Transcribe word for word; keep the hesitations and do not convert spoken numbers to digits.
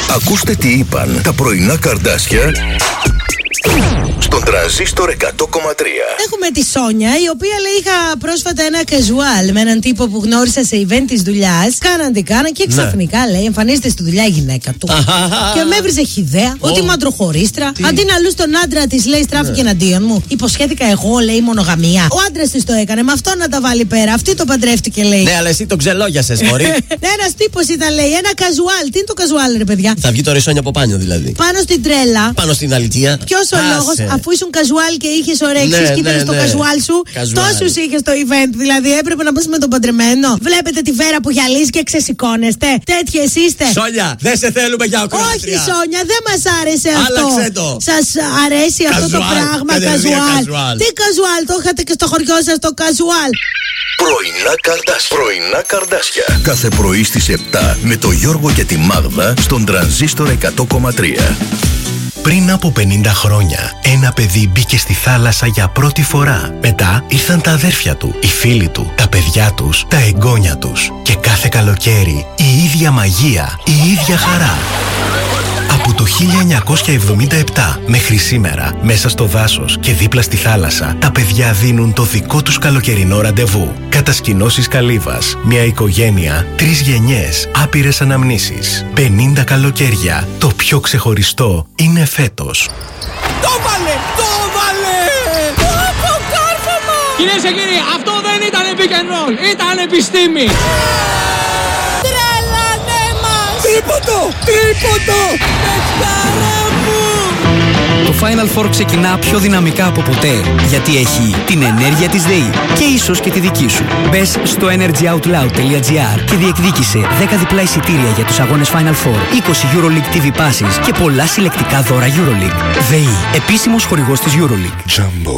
Ακούστε τι είπαν τα πρωινά Καρντάσια στον Τρανζίστορ εκατό κόμμα τρία. Έχουμε τη Σόνια, η οποία λέει: είχα πρόσφατα ένα casual με έναν τύπο που γνώρισα σε event της δουλειάς. Κάναν τι κάναν και ξαφνικά λέει: εμφανίζεται στη δουλειά η γυναίκα του. Και με έβριζε χυδαία ότι μαντροχωρίστρα. Αντί να λούς τον άντρα της, λέει: στράφηκε εναντίον μου. Υποσχέθηκα εγώ, λέει, μονογαμία. Ο άντρας της το έκανε, με αυτό να τα βάλει πέρα. Αυτή το παντρεύτηκε, λέει. Ναι, αλλά εσύ τον ξελόγιασες, μωρή. Ένας τύπος ήταν, λέει, ένα casual. Τι είναι το casual, ρε παιδιά? Θα βγει τώρα η Σόνια από πάνω, δηλαδή. Πάνω στην τρέλα. Πάνω στην αλητία. Ποιος ο λόγος, αφού ήσουν casual και είχες ωρέξεις ναι, και ήτανε ναι, στο ναι. casual σου, τόσους είχες στο event. Δηλαδή έπρεπε να πας με τον παντρεμένο. Βλέπετε τη Βέρα που γυαλίζει και ξεσηκώνεστε. Τέτοιες είστε. Σόνια, δεν σε θέλουμε για ακροάτρια. Όχι, Σόνια, δεν μας άρεσε αυτό. Άλλαξε το. Σας αρέσει Casual. αυτό το πράγμα, casual. casual. Τι casual, το είχατε και στο χωριό σας το casual. Πρωινά Καρντάσια. Πρωινά Καρντάσια. Κάθε πρωί στις επτά με το Γιώργο και τη Μάγδα στον Τρανζίστορ εκατό κόμμα τρία. Πριν από πενήντα χρόνια, ένα παιδί μπήκε στη θάλασσα για πρώτη φορά. Μετά ήρθαν τα αδέρφια του, οι φίλοι του, τα παιδιά τους, τα εγγόνια τους. Και κάθε καλοκαίρι η ίδια μαγεία, η ίδια χαρά. Από το χίλια εννιακόσια εβδομήντα επτά μέχρι σήμερα, μέσα στο δάσος και δίπλα στη θάλασσα, τα παιδιά δίνουν το δικό τους καλοκαιρινό ραντεβού. Κατασκηνώσεις Καλύβας, μια οικογένεια, τρεις γενιές, άπειρες αναμνήσεις. πενήντα καλοκαίρια. Το πιο ξεχωριστό είναι φέτος. Το βάλε! Το βάλε! Το κάρφωμα! Κυρίες και κύριοι, αυτό δεν ήταν pick and roll, ήταν επιστήμη! Τρέλανε μας! Τρίποντο! Τρίποντο! Παιδιάρα μου! Το Final Four ξεκινά πιο δυναμικά από ποτέ, γιατί έχει την ενέργεια της ΔΕΗ και ίσως και τη δική σου. Μπες στο energyoutloud τελεία gr και διεκδίκησε δέκα διπλά εισιτήρια για τους αγώνες Final Four, είκοσι EuroLeague τι βι Passes και πολλά συλλεκτικά δώρα EuroLeague. ΔΕΗ, επίσημος χορηγός της EuroLeague. Jumbo.